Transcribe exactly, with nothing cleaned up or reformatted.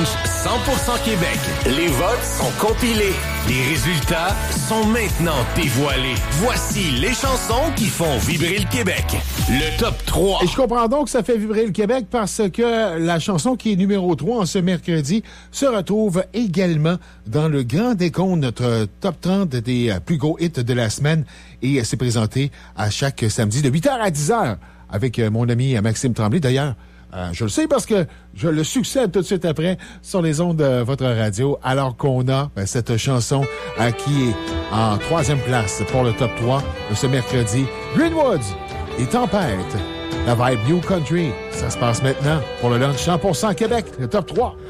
lunch cent pour cent Québec. Les votes sont compilés. Les résultats sont maintenant dévoilés. Voici les chansons qui font vibrer le Québec. Le top trois. Et je comprends donc que ça fait vibrer le Québec parce que la chanson qui est numéro trois en ce mercredi se retrouve également dans le grand décompte, notre top trente des plus gros hits de la semaine. Et c'est présenté à chaque samedi de huit heures à dix heures avec mon ami Maxime Tremblay. D'ailleurs, Euh, je le sais parce que je le succède tout de suite après sur les ondes de votre radio, alors qu'on a ben, cette chanson euh, qui est en troisième place pour le top trois de ce mercredi. Greenwoods et Tempête, la vibe New Country. Ça se passe maintenant pour le lunch cent pour cent Québec, le top trois.